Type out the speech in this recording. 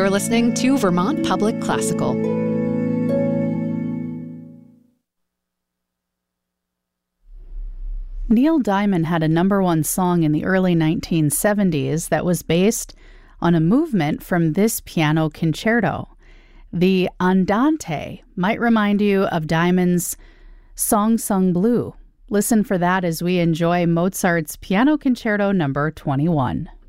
You're listening to Vermont Public Classical. Neil Diamond had a #1 song in the early 1970s that was based on a movement from this piano concerto. The Andante might remind you of Diamond's Song Sung Blue. Listen for that as we enjoy Mozart's Piano Concerto No. 21.